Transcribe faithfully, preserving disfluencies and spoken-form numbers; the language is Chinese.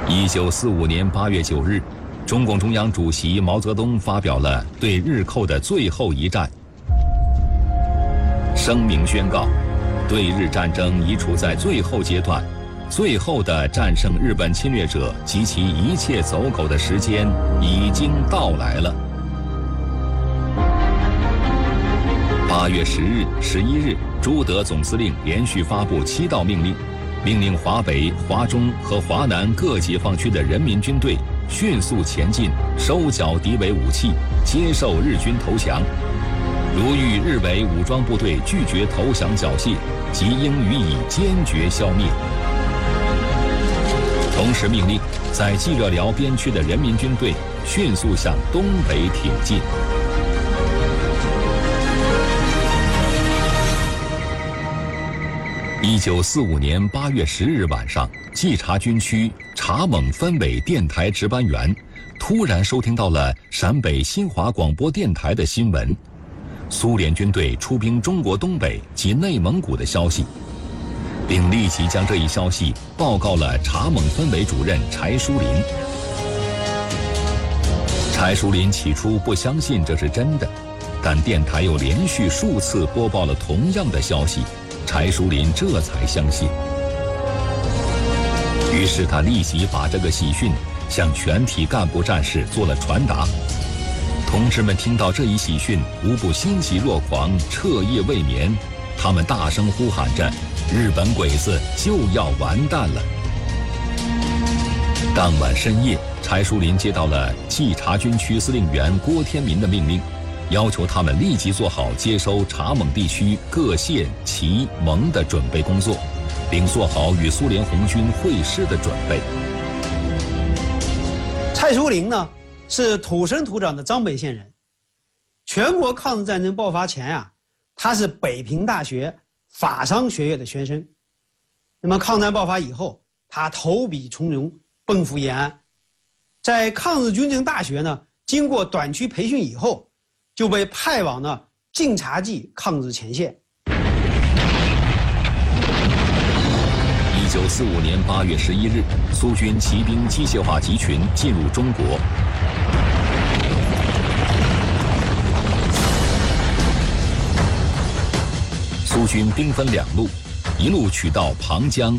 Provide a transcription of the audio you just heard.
一九四五年八月九日，中共中央主席毛泽东发表了对日寇的最后一战声明，宣告对日战争已处在最后阶段，最后的战胜日本侵略者及其一切走狗的时间已经到来了。八月十日、十一日，朱德总司令连续发布七道命令，命令华北、华中和华南各解放区的人民军队迅速前进，收缴敌伪武器，接受日军投降。如遇日伪武装部队拒绝投降缴械，即应予以坚决消灭。同时命令在冀热辽边区的人民军队迅速向东北挺进。一九四五年八月十日晚上，冀察军区察蒙分委电台值班员突然收听到了陕北新华广播电台的新闻，苏联军队出兵中国东北及内蒙古的消息，并立即将这一消息报告了察蒙分委主任柴书林。柴书林起初不相信这是真的，但电台又连续数次播报了同样的消息，柴书林这才相信。于是他立即把这个喜讯向全体干部战士做了传达。同志们听到这一喜讯，无不欣喜若狂，彻夜未眠。他们大声呼喊着：“日本鬼子就要完蛋了！”当晚深夜，柴书林接到了冀察军区司令员郭天民的命令，要求他们立即做好接收察蒙地区各县、旗、盟的准备工作，并做好与苏联红军会师的准备。 蔡书林呢，是土生土长的张北县人。全国抗日战争爆发前啊，他是北平大学法商学院的学生。那么抗战爆发以后，他投笔从戎，奔赴延安。在抗日军政大学呢，经过短期培训以后，就被派往了晋察冀抗日前线。 一九四五年八月十一日，苏军骑兵机械化集群进入中国。苏军兵分两路，一路取道庞江、